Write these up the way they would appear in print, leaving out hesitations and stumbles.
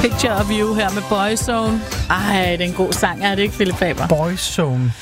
Picture of You her med Boyzone. Ej, det er en god sang, er det ikke, Philip Faber? Boyzone.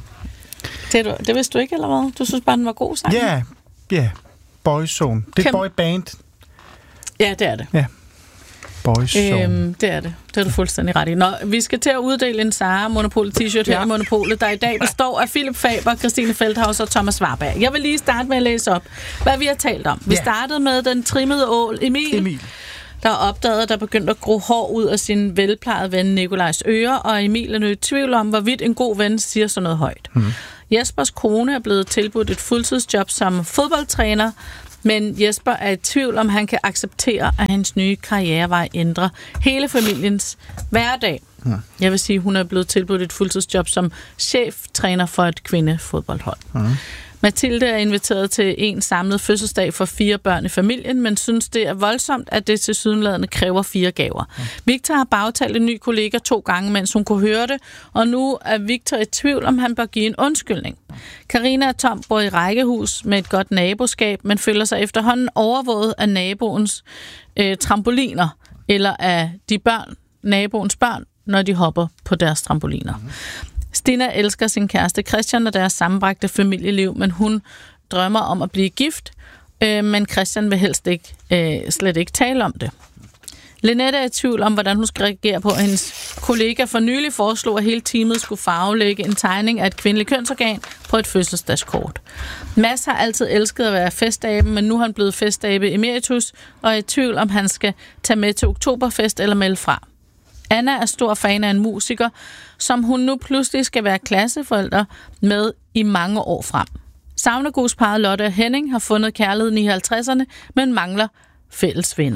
Det vidste du ikke, eller hvad? Du synes bare, den var god sang? Ja. Boyzone. Det er boyband. Ja, det er det. Ja. Boyzone. Det er det. Det er du fuldstændig ret i. Nå, vi skal til at uddele en Zara Monopol t-shirt her i Monopolet, der i dag består af Philip Faber, Christine Feldhaus og Thomas Warberg. Jeg vil lige starte med at læse op, hvad vi har talt om. Vi startede med den trimmede ål Emil. Der opdagede, at der begyndte at gro hår ud af sin velplejede ven Nikolajs ører, og Emil er nu i tvivl om, hvorvidt en god ven siger sådan noget højt. Jespers kone er blevet tilbudt et fuldtidsjob som fodboldtræner, men Jesper er i tvivl om, han kan acceptere, at hans nye karrierevej ændrer hele familiens hverdag. Jeg vil sige, hun er blevet tilbudt et fuldtidsjob som cheftræner for et kvindefodboldhold. Mathilde er inviteret til en samlet fødselsdag for 4 børn i familien, men synes, det er voldsomt, at det tilsyneladende kræver 4 gaver. Victor har bagtalt en ny kollega 2 gange, mens hun kunne høre det, og nu er Victor i tvivl, om han bør give en undskyldning. Karina og Tom bor i rækkehus med et godt naboskab, men føler sig efterhånden overvåget af naboens trampoliner, eller af naboens børn, når de hopper på deres trampoliner. Stina elsker sin kæreste Christian og deres sammenbragte familieliv, men hun drømmer om at blive gift, men Christian vil helst slet ikke tale om det. Lynette er i tvivl om, hvordan hun skal reagere på, at hendes kollega for nylig foreslog, at hele teamet skulle farvelægge en tegning af et kvindeligt kønsorgan på et fødselsdagskort. Mads har altid elsket at være festabe, men nu er han blevet festabe emeritus, og er i tvivl om, han skal tage med til oktoberfest eller melde fra. Anna er stor fan af en musiker, som hun nu pludselig skal være klasseforælder med i mange år frem. Saunagusparret Lotte og Henning har fundet kærligheden i 50'erne, men mangler fælles venner.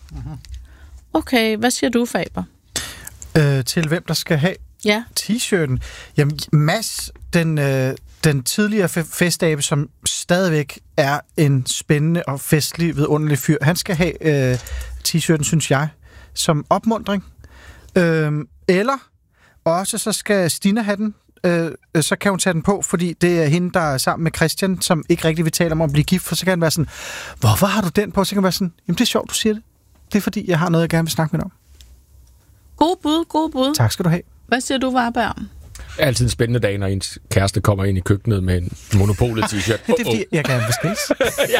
Okay, hvad siger du, Faber? Til hvem der skal have t-shirten? Jamen, Mads, den tidligere festabe, som stadigvæk er en spændende og festlig, vidunderlig fyr, han skal have t-shirten, synes jeg, som opmuntring. Eller også så skal Stina have den, så kan hun tage den på, fordi det er hende, der er sammen med Christian, som ikke rigtig vil tale om at blive gift, for så kan han være sådan, hvorfor har du den på? Så kan han være sådan, jamen det er sjovt, du siger det. Det er fordi, jeg har noget, jeg gerne vil snakke med dig om. God bud. Tak skal du have. Hvad siger du, Warberg? Det er altid en spændende dag, når ens kæreste kommer ind i køkkenet med en Monopolet t-shirt. Det er fordi, jeg gerne vil skilles. Ja.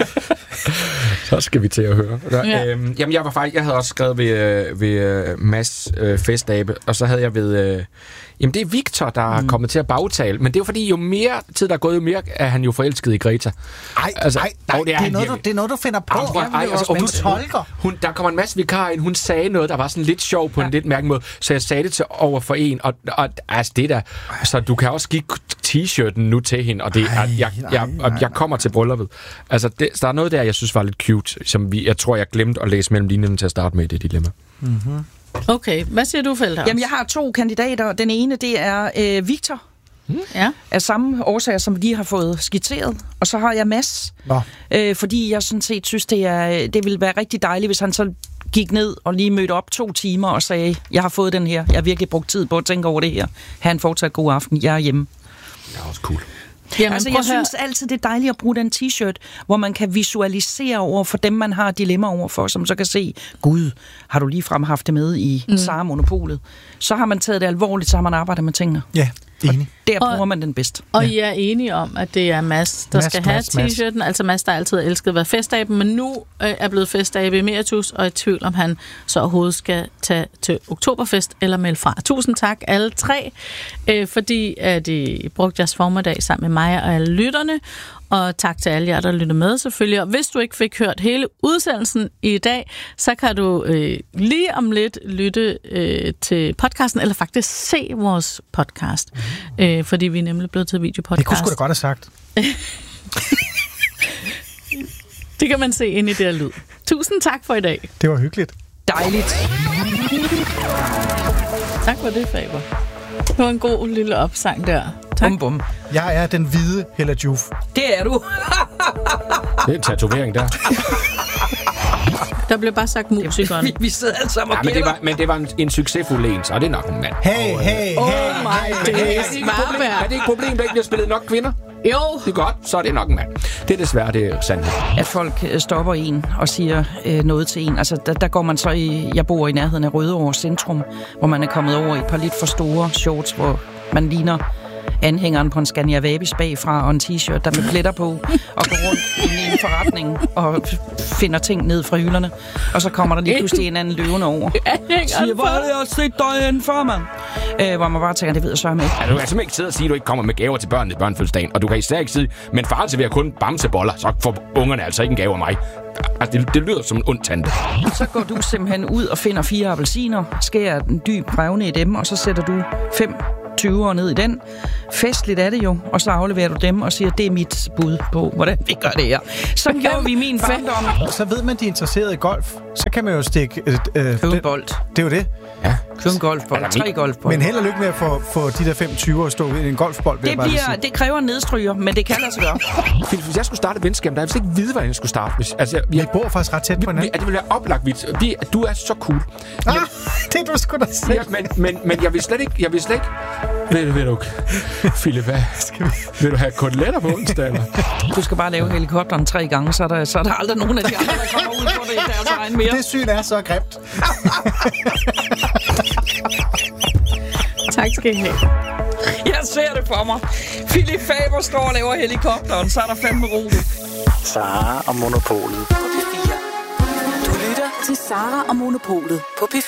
Så skal vi til at høre. Jamen, jeg havde også skrevet ved Mads festabe, og så havde jeg ved... Jamen, det er Victor, der er kommet til at bagtale. Men det er jo fordi, jo mere tid der er gået, jo mere er han jo forelsket i Greta. Nej, det er noget, du finder på. Du tolker. Der kommer en masse vikarer ind. Hun sagde noget, der var sådan lidt sjov på en lidt mærkelig måde. Så jeg sagde det til over for en. Og altså, det der... Så du kan også give t-shirten nu til hende, og det jeg kommer til brylluppet. Altså, der er noget der, jeg synes var lidt cute, som jeg tror, jeg glemte at læse mellem linjerne til at starte med i det dilemma. Okay, hvad siger du, Feldhaus? Jamen, jeg har 2 kandidater. Den ene, det er Victor. Af samme årsager, som de har fået skitseret. Og så har jeg Mads. Fordi jeg sådan set synes, det ville være rigtig dejligt, hvis han så gik ned og lige mødte op 2 timer og sagde, jeg har fået den her. Jeg har virkelig brugt tid på at tænke over det her. Ha' en fortsat god aften. Jeg er hjemme. Det er også cool. Jamen, altså, jeg synes altid, det er dejligt at bruge den t-shirt, hvor man kan visualisere over for dem, man har dilemma over for, som så kan se, gud, har du ligefrem haft det med i Zara Monopolet? Så har man taget det alvorligt, så har man arbejdet med tingene. Ja, enig. Der bruger man den bedst. Og I er enige om, at det er Mads, der skal have t-shirten. Altså Mads, der altid har elsket at være festabe, men nu er blevet festabe emeritus, og er i tvivl, om han så overhovedet skal tage til oktoberfest eller melde fra. Tusind tak alle 3, fordi at I brugte jeres formiddag sammen med mig og alle lytterne. Og tak til alle jer, der lytter med selvfølgelig. Og hvis du ikke fik hørt hele udsendelsen i dag, så kan du lige om lidt lytte til podcasten, eller faktisk se vores podcast. Fordi vi er nemlig blevet til videopodcast. Det kunne sgu da godt have sagt. Det kan man se ind i det her lyd. Tusind tak for i dag. Det var hyggeligt. Dejligt. Tak for det, Faber. Det var en god lille opsang der. Tak. Bum, bum. Jeg er den hvide Hella Juf. Det er du. Det er en tatovering der. Der blev bare sagt musikeren. Vi sidder alle sammen og gælder. Men det var en succesfuld en, så det er nok en mand. Hey. Oh my days. Er det ikke et problem, der ikke bliver spillet nok kvinder? Jo. Det er godt, så er det nok en mand. Det er desværre det sandhed. At folk stopper en og siger noget til en. Altså, der går man så jeg bor i nærheden af Rødovre Centrum, hvor man er kommet over i et par lidt for store shorts, hvor man ligner anhængeren på en Scania Vabis bagfra og en t-shirt, der med pletter på, og går rundt i en forretning og finder ting ned fra hylderne. Og så kommer der lige pludselig en anden løvende over. Siger, hvor er det, jeg har set dig hen for, mand? Hvor man bare tænker, det ved jeg så ikke. Du kan simpelthen ikke sidde og sige, at du ikke kommer med gaver til børnene i børnefødselsdagen, og du kan især ikke sige, men far serverer kun bamseboller, så får ungerne altså ikke en gave af mig. Altså, det lyder som en ond tante. Så går du simpelthen ud og finder 4 appelsiner, skærer en dyb revne i dem, og så sætter du 5 20'ere ned i den. Festligt er det jo, og så afleverer du dem og siger, det er mit bud på, hvordan vi gør det her. Så gjorde vi i min barndom. Så ved man, de er interesseret i golf. Så kan man jo stikke... købe bold. Det er jo det. Ja. Købe en golfbold. 3 golfbold. Men held og lykke med at få de der 25 at stå i en golfbold. Det kræver en nedstryger, men det kan lade sig gøre. Hvis jeg skulle starte et venskab, der jeg ikke vide, hvordan jeg skulle starte. Vi bor faktisk ret tæt på hinanden. Det ville være oplagt vidt. Du er så cool. Det er du sgu da selv. Men jeg vil slet ikke... Ved du, Philip, vil du have koteletter på onsdag, eller? Du skal bare lave helikopteren 3 gange, så er der aldrig nogen af de andre, der kommer ud på det i deres egen mere. Det syn er så grimt. Tak skal I have. Jeg ser det for mig. Philip Faber står og laver helikopteren, så er der fandme roligt. Sara og Monopolet. Du lytter til Sara og Monopolet på P4.